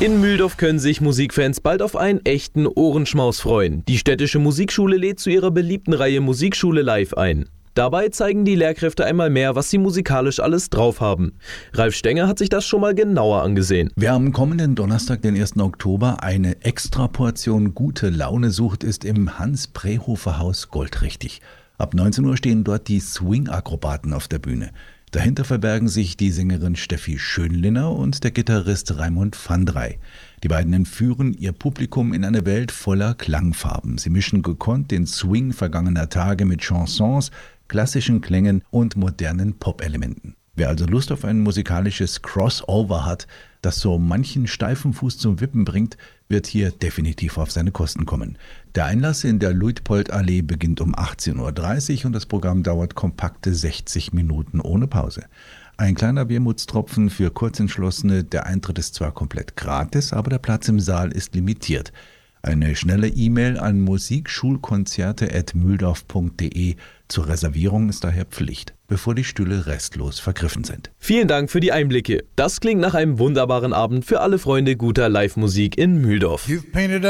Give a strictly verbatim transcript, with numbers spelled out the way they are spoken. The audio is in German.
In Mühldorf können sich Musikfans bald auf einen echten Ohrenschmaus freuen. Die städtische Musikschule lädt zu ihrer beliebten Reihe Musikschule live ein. Dabei zeigen die Lehrkräfte einmal mehr, was sie musikalisch alles drauf haben. Ralf Stenger hat sich das schon mal genauer angesehen. Wer am kommenden Donnerstag, den ersten Oktober, eine Extraportion gute Laune sucht, ist im Hans-Prehofer-Haus goldrichtig. Ab neunzehn Uhr stehen dort die Swing-Akrobaten auf der Bühne. Dahinter verbergen sich die Sängerin Steffi Schönlinner und der Gitarrist Raimund van Drey. Die beiden entführen ihr Publikum in eine Welt voller Klangfarben. Sie mischen gekonnt den Swing vergangener Tage mit Chansons, klassischen Klängen und modernen Pop-Elementen. Wer also Lust auf ein musikalisches Crossover hat, das so manchen steifen Fuß zum Wippen bringt, wird hier definitiv auf seine Kosten kommen. Der Einlass in der Luitpoldallee beginnt um achtzehn Uhr dreißig und das Programm dauert kompakte sechzig Minuten ohne Pause. Ein kleiner Wermutstropfen für Kurzentschlossene, der Eintritt ist zwar komplett gratis, aber der Platz im Saal ist limitiert. Eine schnelle E-Mail an musikschulkonzerte at mühldorf punkt de zur Reservierung ist daher Pflicht, bevor die Stühle restlos vergriffen sind. Vielen Dank für die Einblicke. Das klingt nach einem wunderbaren Abend für alle Freunde guter Live-Musik in Mühldorf.